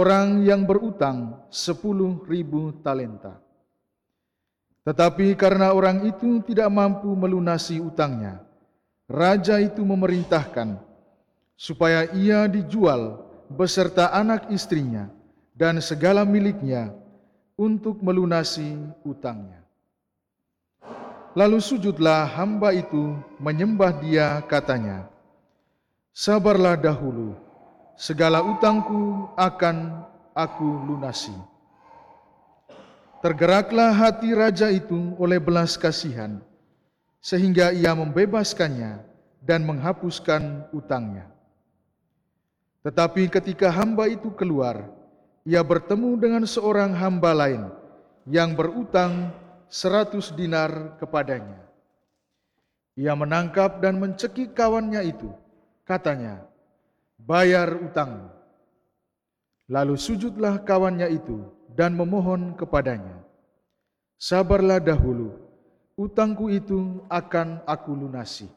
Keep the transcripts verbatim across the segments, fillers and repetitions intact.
orang yang berutang sepuluh ribu talenta. Tetapi karena orang itu tidak mampu melunasi utangnya, raja itu memerintahkan supaya ia dijual beserta anak istrinya dan segala miliknya untuk melunasi utangnya. Lalu sujudlah hamba itu menyembah dia, katanya, "Sabarlah dahulu, segala utangku akan aku lunasi." Tergeraklah hati raja itu oleh belas kasihan, sehingga ia membebaskannya dan menghapuskan utangnya. Tetapi ketika hamba itu keluar, ia bertemu dengan seorang hamba lain yang berutang seratus dinar kepadanya. Ia menangkap dan mencekik kawannya itu, katanya, "Bayar utangmu." Lalu sujudlah kawannya itu dan memohon kepadanya, "Sabarlah dahulu, utangku itu akan aku lunasi."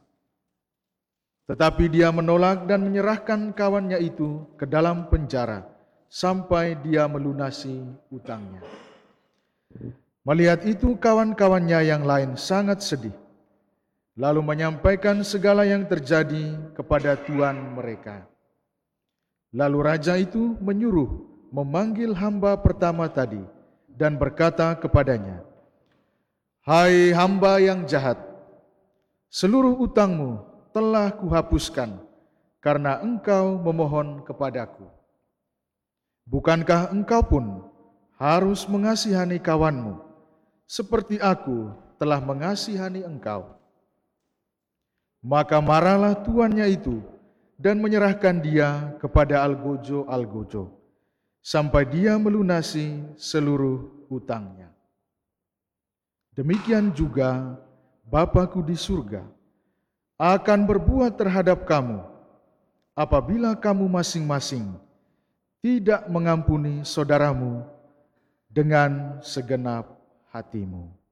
Tetapi dia menolak dan menyerahkan kawannya itu ke dalam penjara sampai dia melunasi utangnya. Melihat itu, kawan-kawannya yang lain sangat sedih, lalu menyampaikan segala yang terjadi kepada tuan mereka. Lalu raja itu menyuruh memanggil hamba pertama tadi dan berkata kepadanya, "Hai hamba yang jahat, seluruh utangmu telah kuhapuskan karena engkau memohon kepadaku. Bukankah engkau pun harus mengasihani kawanmu seperti aku telah mengasihani engkau?" Maka marahlah tuannya itu dan menyerahkan dia kepada algojo-algojo sampai dia melunasi seluruh utangnya. Demikian juga Bapa-Ku di surga akan berbuat terhadap kamu apabila kamu masing-masing tidak mengampuni saudaramu dengan segenap hatimu.